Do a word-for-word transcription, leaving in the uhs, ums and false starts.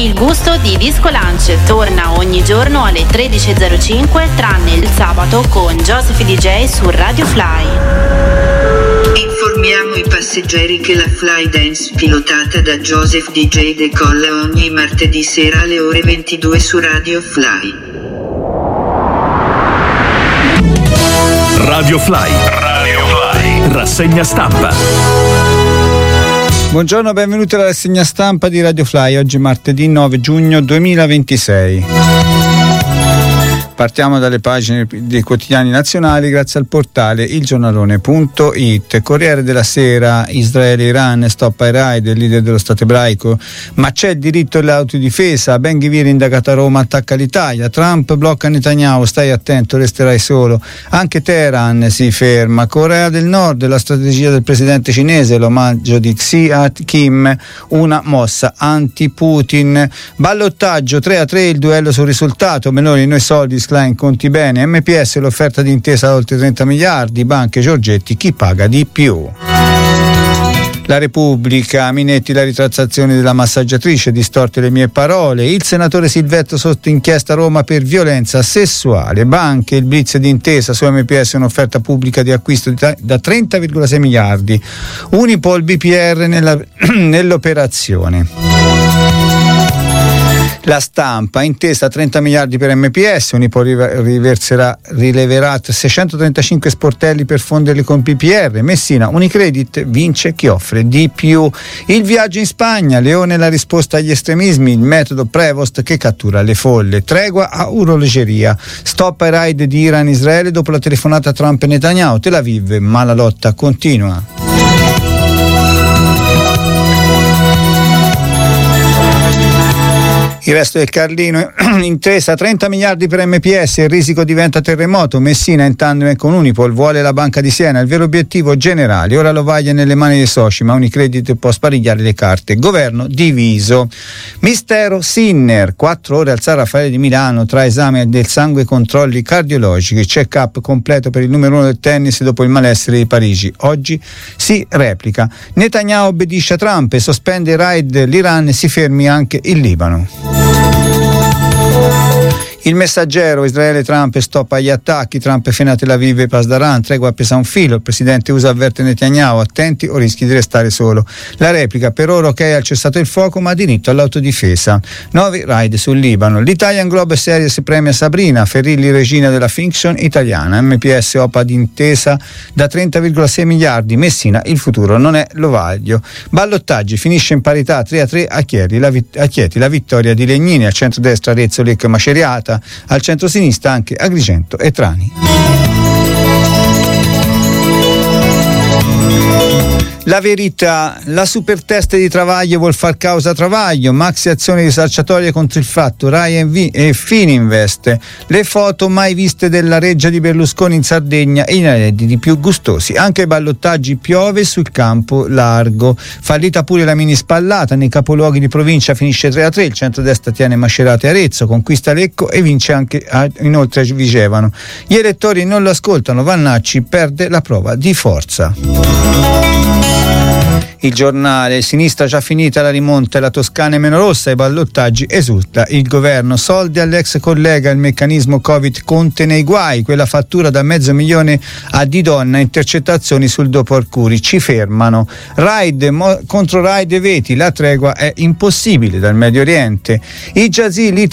Il gusto di Disco Lunch torna ogni giorno alle tredici e zero cinque, tranne il sabato con Joseph D J su Radio Fly. Informiamo i passeggeri che la Fly Dance pilotata da Joseph D J decolla ogni martedì sera alle ore ventidue su Radio Fly. Radio Fly. Radio Fly. Rassegna stampa. Buongiorno, benvenuti alla rassegna stampa di Radio Fly. Oggi martedì nove giugno duemilaventisei. Partiamo dalle pagine dei quotidiani nazionali grazie al portale il giornalone punto it. Corriere della Sera: Israele-Iran, stop ai raid, il leader dello Stato ebraico. Ma c'è il diritto all'autodifesa, Ben Gvir indagato a Roma, attacca l'Italia. Trump blocca Netanyahu, stai attento, resterai solo. Anche Teheran si ferma. Corea del Nord, la strategia del presidente cinese, l'omaggio di Xi Jinping, una mossa anti-Putin. Ballottaggio tre a tre, il duello sul risultato. Meloni, noi soldi, Klein conti bene, M P S l'offerta di intesa da oltre trenta miliardi, banche Giorgetti, chi paga di più. La Repubblica, Minetti, la ritrattazione della massaggiatrice, distorte le mie parole. Il senatore Silvetto sotto inchiesta a Roma per violenza sessuale. Banche, il blitz di intesa su M P S, un'offerta pubblica di acquisto di da trenta virgola sei miliardi. Unipol, B P R nella, nell'operazione. La Stampa, intesa trenta miliardi per M P S, Unipol riverserà, rileverà seicentotrentacinque sportelli per fonderli con P P R. Messina, Unicredit vince chi offre di più. Il viaggio in Spagna, Leone la risposta agli estremismi, il metodo Prevost che cattura le folle. Tregua a orologeria, stop ai raid di Iran-Israele dopo la telefonata Trump e Netanyahu. Tel Aviv, ma la lotta continua. Il resto del Carlino, intesa trenta miliardi per M P S, il risico diventa terremoto. Messina in tandem con Unipol vuole la Banca di Siena, il vero obiettivo generale. Ora lo vaglia nelle mani dei soci, ma Unicredit può sparigliare le carte. Governo diviso. Mistero Sinner, quattro ore al San Raffaele di Milano, tra esame del sangue e controlli cardiologici. Check-up completo per il numero uno del tennis dopo il malessere di Parigi. Oggi si replica. Netanyahu obbedisce a Trump e sospende il raid l'Iran e si fermi anche il Libano. Il Messaggero, Israele, Trump e stop agli attacchi, Trump frena Tel Aviv e Pasdaran, tregua appesa un filo, il presidente U S A avverte Netanyahu, attenti o rischi di restare solo. La replica, per ora ok al cessato il fuoco ma diritto all'autodifesa. Nuovi raid sul Libano, l'Italian Globe Series premia Sabrina, Ferrilli regina della fiction italiana, M P S opa d'intesa da trenta virgola sei miliardi, Messina il futuro non è l'Ovaglio. Ballottaggi, finisce in parità tre a tre a Chieti, la, vit- a Chieti, la vittoria di Legnini, al centro-destra Arezzo, Lecco e Maceriata, al centro-sinistra anche Agrigento e Trani. La Verità, la super test di Travaglio vuol far causa Travaglio, maxi azioni risarciatorie contro il fatto, Rai e Fininvest, le foto mai viste della reggia di Berlusconi in Sardegna e i redditi più gustosi, anche ai ballottaggi piove sul campo largo, fallita pure la mini spallata, nei capoluoghi di provincia finisce tre a tre, il centrodestra tiene Macerata e Arezzo, conquista Lecco e vince anche inoltre Vigevano, gli elettori non lo ascoltano, Vannacci perde la prova di forza. Il Giornale, sinistra già finita la rimonta e la Toscana è meno rossa, ai ballottaggi esulta il governo, soldi all'ex collega, il meccanismo Covid Conte nei guai, quella fattura da mezzo milione a Di Donna, intercettazioni sul dopo Arcuri, ci fermano, raid mo- contro raid e veti, la tregua è impossibile dal Medio Oriente, i Jazzy